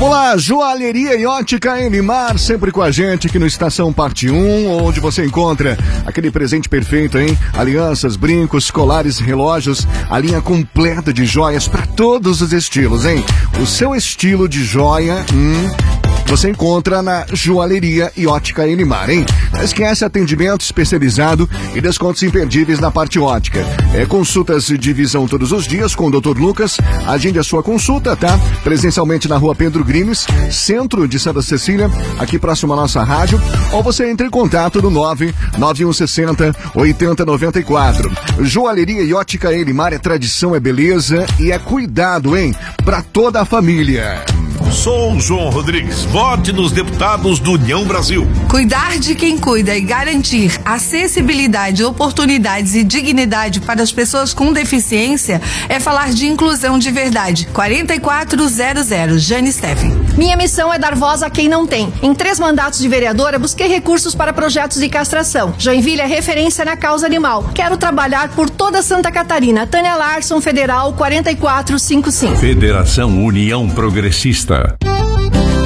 Vamos lá, Joalheria e Ótica Elimar, sempre com a gente aqui no Estação Parte 1, onde você encontra aquele presente perfeito, hein? Alianças, brincos, colares, relógios, a linha completa de joias para todos os estilos, hein? O seu estilo de joia, você encontra na Joalheria e Ótica Elimar, hein? Não esquece atendimento especializado e descontos imperdíveis na parte ótica. Consultas de visão todos os dias com o Dr. Lucas. Agende a sua consulta, tá? Presencialmente na Rua Pedro Grimes, centro de Santa Cecília, aqui próximo à nossa rádio. Ou você entra em contato no 99160-8094. Joalheria e Ótica Elimar é tradição, é beleza e é cuidado, hein? Pra toda a família. Sou João Rodrigues, vote nos deputados do União Brasil. Cuidar de quem cuida e garantir acessibilidade, oportunidades e dignidade para as pessoas com deficiência é falar de inclusão de verdade. 4400, Jane Steffen. Minha missão é dar voz a quem não tem. Em 3 mandatos de vereadora, busquei recursos para projetos de castração. Joinville é referência na causa animal. Quero trabalhar por toda Santa Catarina. Tânia Larson, Federal 4455. Federação União Progressista.